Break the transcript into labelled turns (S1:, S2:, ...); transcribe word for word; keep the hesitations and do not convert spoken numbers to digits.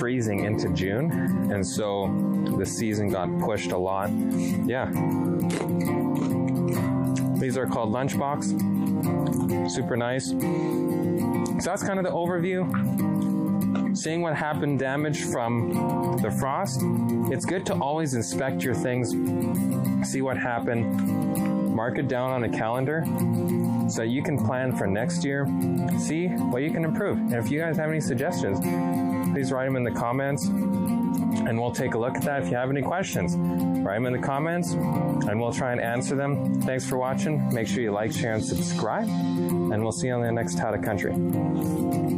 S1: freezing into June, and so the season got pushed a lot. Yeah. These are called Lunchbox. Super nice. So that's kind of the overview. Seeing what happened damage from the frost. It's good to always inspect your things, see what happened, mark it down on a calendar so you can plan for next year, see what you can improve. And if you guys have any suggestions, please write them in the comments and we'll take a look at that. If you have any questions, write them in the comments and we'll try and answer them. Thanks for watching. Make sure you like, share, and subscribe, and we'll see you on the next How to Country.